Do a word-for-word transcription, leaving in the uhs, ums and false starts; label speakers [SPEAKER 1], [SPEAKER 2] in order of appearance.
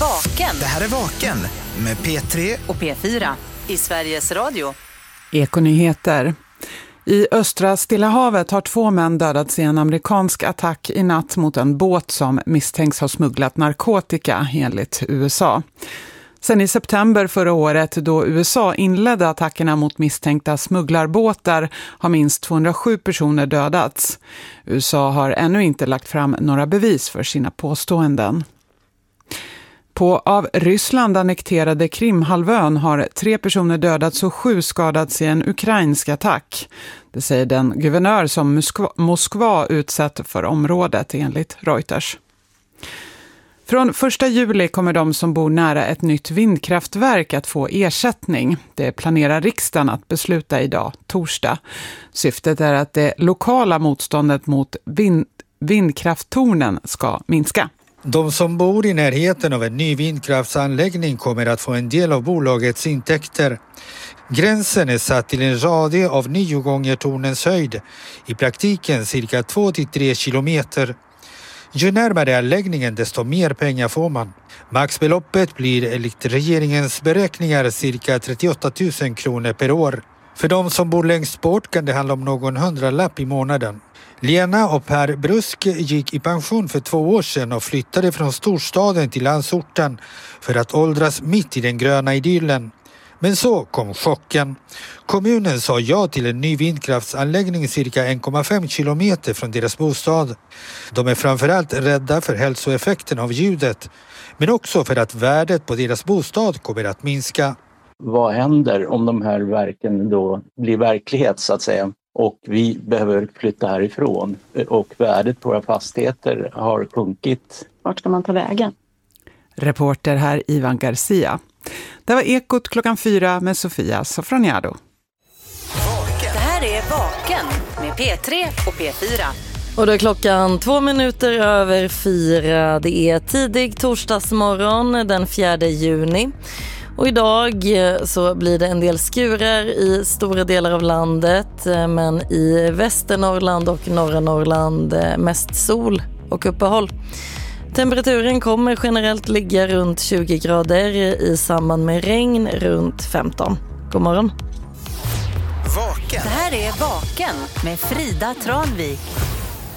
[SPEAKER 1] Vaken.
[SPEAKER 2] Det här är Vaken med P tre
[SPEAKER 1] och P fyra i Sveriges Radio.
[SPEAKER 3] Ekonyheter. I östra Stilla havet har två män dödats i en amerikansk attack i natt mot en båt som misstänks ha smugglat narkotika enligt U S A. Sen i september förra året, då U S A inledde attackerna mot misstänkta smugglarbåtar, har minst tvåhundrasju personer dödats. U S A har ännu inte lagt fram några bevis för sina påståenden. På av Ryssland annekterade Krimhalvön har tre personer dödats och sju skadats i en ukrainsk attack. Det säger den guvernör som Moskva, Moskva utsett för området enligt Reuters. Från första juli kommer de som bor nära ett nytt vindkraftverk att få ersättning. Det planerar riksdagen att besluta idag, torsdag. Syftet är att det lokala motståndet mot vind, vindkrafttornen ska minska.
[SPEAKER 4] De som bor i närheten av en ny vindkraftsanläggning kommer att få en del av bolagets intäkter. Gränsen är satt till en radie av nio gånger tornens höjd, i praktiken cirka två till tre kilometer. Ju närmare anläggningen desto mer pengar får man. Maxbeloppet blir enligt regeringens beräkningar cirka trettioåtta tusen kronor per år. För de som bor längst bort kan det handla om någon hundralapp i månaden. Lena och Per Brusk gick i pension för två år sedan och flyttade från storstaden till landsorten för att åldras mitt i den gröna idyllen. Men så kom chocken. Kommunen sa ja till en ny vindkraftsanläggning cirka en komma fem kilometer från deras bostad. De är framförallt rädda för hälsoeffekten av ljudet, men också för att värdet på deras bostad kommer att minska.
[SPEAKER 5] Vad händer om de här verken då blir verklighet så att säga? Och vi behöver flytta härifrån och värdet på våra fastigheter har sjunkit.
[SPEAKER 6] Vart ska man ta vägen?
[SPEAKER 3] Reporter här Ivan Garcia. Det var Ekot klockan fyra med Sofia Sofroniado.
[SPEAKER 1] Det här är Vaken med P tre och P fyra.
[SPEAKER 7] Och då är klockan två minuter över fyra. Det är tidig torsdagsmorgon den fjärde juni. Och idag så blir det en del skurar i stora delar av landet, men i Västernorrland och norra Norrland mest sol och uppehåll. Temperaturen kommer generellt ligga runt tjugo grader, i samband med regn runt femton. God morgon.
[SPEAKER 2] Vaken.
[SPEAKER 1] Det här är Vaken med Frida Tranvik.